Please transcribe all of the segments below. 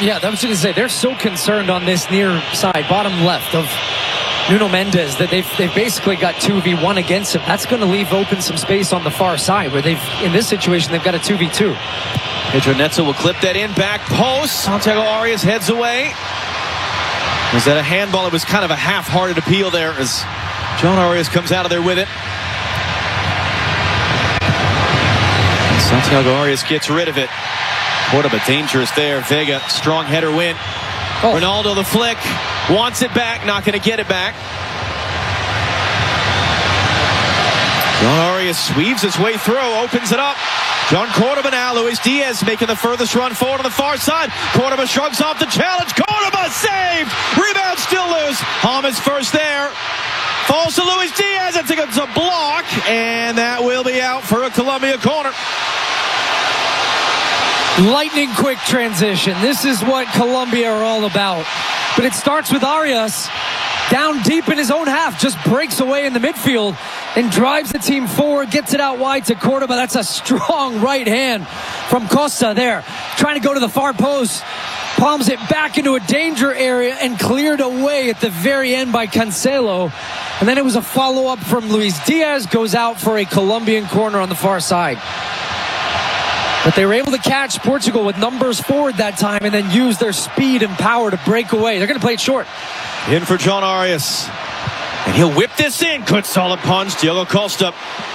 Yeah, I was going to say, they're so concerned on this near side, bottom left of Nuno Mendes, that they've basically got 2v1 against him. That's going to leave open some space on the far side where in this situation, they've got a 2v2. Pedro Neto will clip that in, back post. Santiago Arias heads away. Was that a handball? It was kind of a half-hearted appeal there as John Arias comes out of there with it. And Santiago Arias gets rid of it. Cordoba dangerous there. Vega, strong header win. Oh. Ronaldo the flick. Wants it back. Not going to get it back. John Arias weaves his way through. Opens it up. John Cordoba now. Luis Diaz making the furthest run forward on the far side. Cordoba shrugs off the challenge. Cordoba saved. Rebound still loose. Hamas first there. Falls to Luis Diaz. It's a block. And that will be out for a Colombia corner. Lightning quick transition. This is what Colombia are all about. But it starts with Arias down deep in his own half, just breaks away in the midfield and drives the team forward, gets it out wide to Cordoba. That's a strong right hand from Costa there. Trying to go to the far post. Palms it back into a danger area and cleared away at the very end by Cancelo. And then it was a follow-up from Luis Diaz. Goes out for a Colombian corner on the far side. But they were able to catch Portugal with numbers forward that time and then use their speed and power to break away. They're going to play it short. In for John Arias. And he'll whip this in. Good solid punch. Diogo Costa.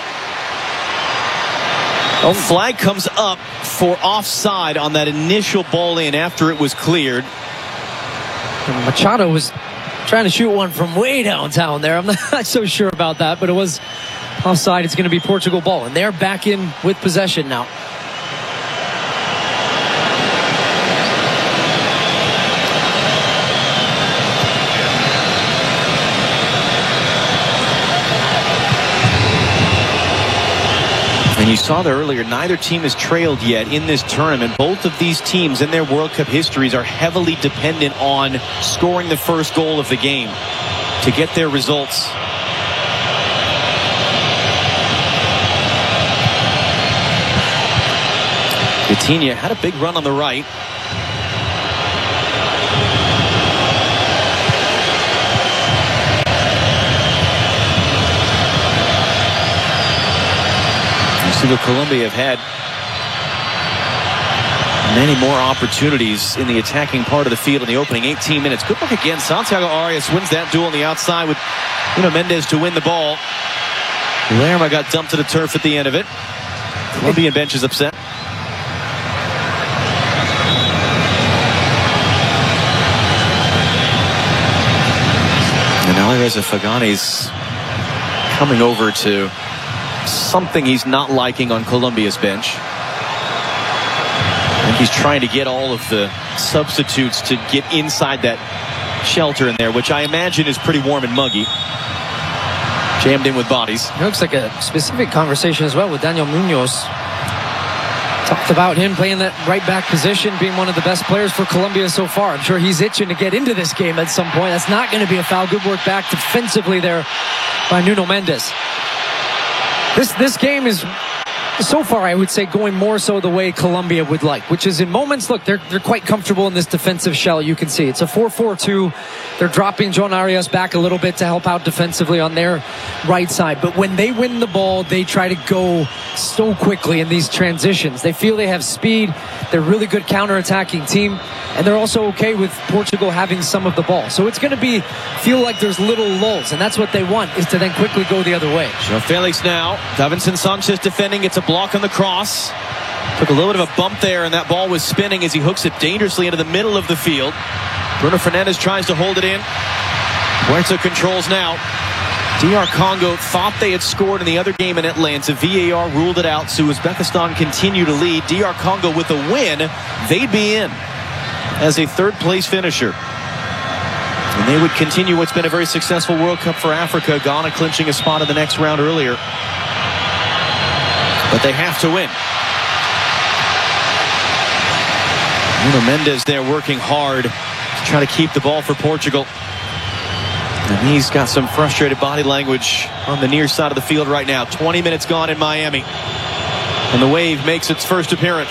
Oh, flag comes up for offside on that initial ball in after it was cleared. And Machado was trying to shoot one from way downtown there. I'm not so sure about that, but it was offside. It's going to be Portugal ball. And they're back in with possession now. And you saw there earlier, neither team has trailed yet in this tournament. Both of these teams in their World Cup histories are heavily dependent on scoring the first goal of the game to get their results. Vitinha had a big run on the right. That Colombia have had many more opportunities in the attacking part of the field in the opening 18 minutes. Good look again. Santiago Arias wins that duel on the outside with Nuno Mendes to win the ball. Lerma got dumped to the turf at the end of it. Colombian bench is upset. And now there's a Faganes coming over to something he's not liking on Colombia's bench. I think he's trying to get all of the substitutes to get inside that shelter in there, which I imagine is pretty warm and muggy. Jammed in with bodies. It looks like a specific conversation as well with Daniel Munoz. Talked about him playing that right back position, being one of the best players for Colombia so far. I'm sure he's itching to get into this game at some point. That's not going to be a foul. Good work back defensively there by Nuno Mendes. This game is, so far, I would say, going more so the way Colombia would like, which is in moments, look, they're quite comfortable in this defensive shell. You can see it's a 4-4-2. They're dropping John Arias back a little bit to help out defensively on their right side. But when they win the ball, they try to go so quickly in these transitions. They feel they have speed. They're a really good counterattacking team. And they're also okay with Portugal having some of the ball. So it's going to feel like there's little lulls. And that's what they want, is to then quickly go the other way. João Felix now. Davinson Sanchez defending. It's a block on the cross. Took a little bit of a bump there, and that ball was spinning as he hooks it dangerously into the middle of the field. Bruno Fernandes tries to hold it in. Huerta controls now. DR Congo thought they had scored in the other game in Atlanta. VAR ruled it out, so Uzbekistan continue to lead. DR Congo with a win, they'd be in as a third-place finisher. And they would continue what's been a very successful World Cup for Africa. Ghana clinching a spot in the next round earlier. But they have to win. Nuno Mendes there working hard to try to keep the ball for Portugal. And he's got some frustrated body language on the near side of the field right now. 20 minutes gone in Miami. And the Wave makes its first appearance.